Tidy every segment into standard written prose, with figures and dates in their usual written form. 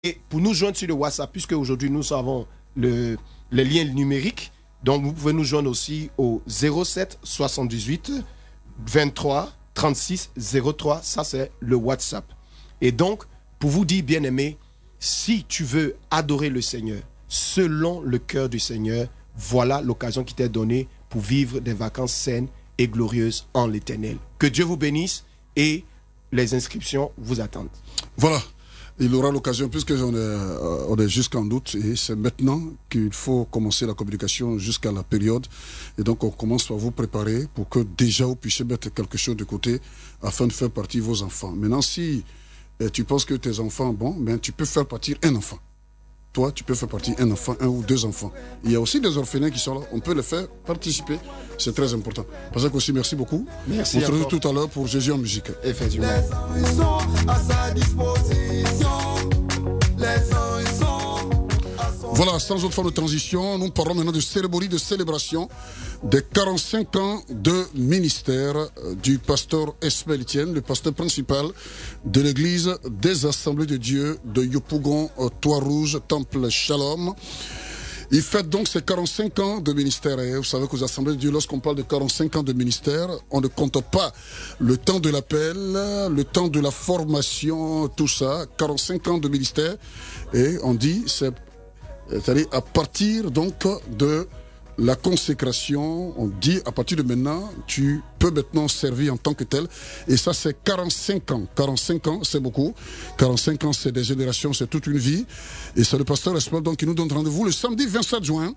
Et pour nous joindre sur le WhatsApp, puisque aujourd'hui nous avons le lien numérique, donc vous pouvez nous joindre aussi au 07 78 23 36 03. Ça, c'est le WhatsApp. Et donc, pour vous dire, bien-aimés, si tu veux adorer le Seigneur selon le cœur du Seigneur, voilà l'occasion qui t'est donnée pour vivre des vacances saines et glorieuses en l'Éternel. Que Dieu vous bénisse et les inscriptions vous attendent. Voilà. Il aura l'occasion, puisqu'on est jusqu'en août, et c'est maintenant qu'il faut commencer la communication jusqu'à la période. Et donc, on commence par vous préparer pour que déjà vous puissiez mettre quelque chose de côté afin de faire partir vos enfants. Maintenant, si tu penses que tes enfants, bon, ben, tu peux faire partir un enfant. Toi, tu peux faire partir un enfant, un ou deux enfants. Il y a aussi des orphelins qui sont là. On peut les faire participer. C'est très important. Parce que aussi, merci beaucoup. Merci. On se retrouve tout à l'heure pour Jésus en musique. Effectivement. Les sont à sa disposition. Les anges sont à son... Voilà, sans autre forme de transition, nous parlons maintenant de cérémonie de célébration des 45 ans de ministère du pasteur Esmaël Etienne, le pasteur principal de l'église des Assemblées de Dieu de Yopougon, Trois-Rouges, Temple Shalom. Il fête donc ses 45 ans de ministère. Et vous savez qu'aux Assemblées de Dieu, lorsqu'on parle de 45 ans de ministère, on ne compte pas le temps de l'appel, le temps de la formation, tout ça. 45 ans de ministère. Et on dit, c'est-à-dire à partir donc de la consécration, on dit à partir de maintenant, tu peux maintenant servir en tant que tel. Et ça, c'est 45 ans. 45 ans, c'est beaucoup. 45 ans, c'est des générations, c'est toute une vie. Et c'est le pasteur Esmaël donc qui nous donne rendez-vous le samedi 27 juin.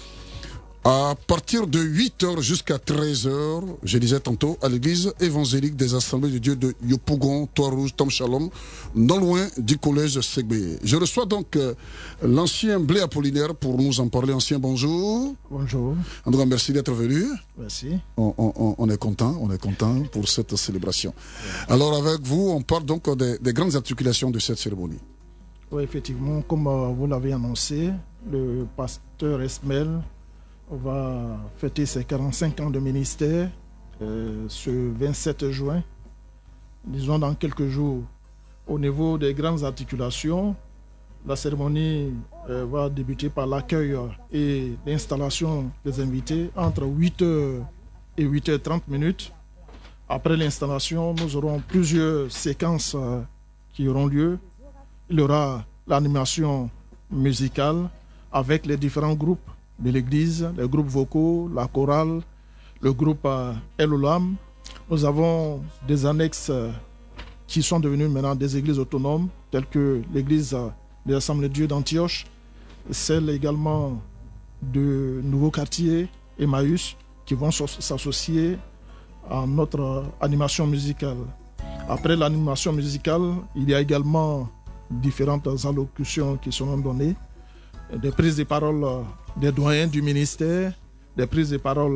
À partir de 8h jusqu'à 13h, je disais tantôt, à l'église évangélique des Assemblées de Dieu de Yopougon, Trois-Rouges, Tom Shalom, non loin du collège Ségbé. Je reçois donc l'ancien Blé Apollinaire pour nous en parler. Ancien, bonjour. Bonjour. En tout cas, merci d'être venu. Merci. On est content pour cette célébration. Alors avec vous, on parle donc des grandes articulations de cette cérémonie. Oui, effectivement, comme vous l'avez annoncé, le pasteur Esmaël va fêter ses 45 ans de ministère ce 27 juin. Disons dans quelques jours, au niveau des grandes articulations, la cérémonie va débuter par l'accueil et l'installation des invités entre 8h et 8h30. Après l'installation, nous aurons plusieurs séquences qui auront lieu. Il y aura l'animation musicale avec les différents groupes de l'église, les groupes vocaux, la chorale, le groupe El Olam. Nous avons des annexes qui sont devenues maintenant des églises autonomes, telles que l'église des Assemblées de Dieu d'Antioche, celle également de Nouveau Quartier, Emmaüs, qui vont s'associer à notre animation musicale. Après l'animation musicale, il y a également différentes allocutions qui seront données, des prises de parole des doyens du ministère, des prises de parole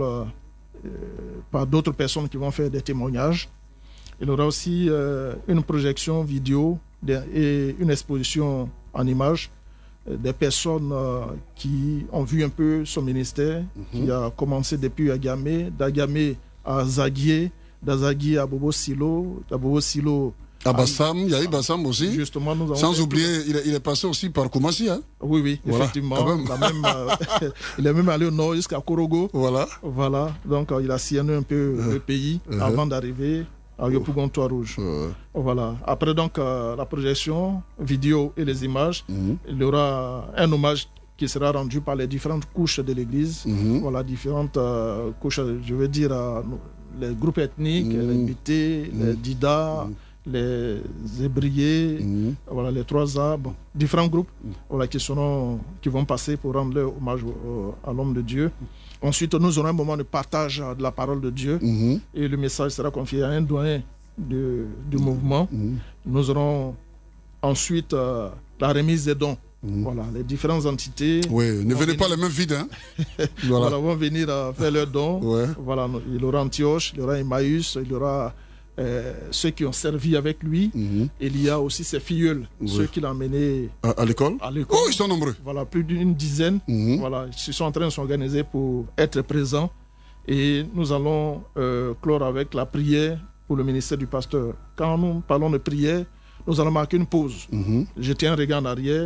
par d'autres personnes qui vont faire des témoignages. Il y aura aussi une projection vidéo et une exposition en images des personnes qui ont vu un peu son ministère, qui a commencé depuis Agamé, d'Agamé à Zaguié, d'Azaguié à Bobo Silo, à Bobo Silo à Bassam, il y a eu Bassam aussi. Justement, nous avons sans oublier, il est passé aussi par Koumassi. Hein? Oui, voilà, effectivement. Il est même allé au nord jusqu'à Korogo. Voilà. Donc, il a sillonné un peu le pays avant d'arriver à Yopougon, Trois-Rouges. Voilà. Après, donc, la projection vidéo et les images, il y aura un hommage qui sera rendu par les différentes couches de l'Église. Voilà, différentes couches, je veux dire, les groupes ethniques, les Bité, les Dida, les Zébriers, voilà, les Trois Arbres, différents groupes voilà, qui vont passer pour rendre leur hommage à l'homme de Dieu. Ensuite, nous aurons un moment de partage de la parole de Dieu et le message sera confié à un doyen du mouvement. Nous aurons ensuite la remise des dons. Voilà, les différentes entités. Oui, ne venez pas les mains vides. Hein. Voilà, vont venir faire leurs dons. Voilà, il y aura Antioche, il y aura Emmaüs, il y aura ceux qui ont servi avec lui. Il y a aussi ses filleuls, ceux qu'il a emmenés à l'école. Oh, ils sont nombreux. Voilà, plus d'une dizaine. Voilà, ils sont en train de s'organiser pour être présents. Et nous allons clore avec la prière pour le ministère du pasteur. Quand nous parlons de prière, Nous allons marquer une pause. Jeter un regard en arrière.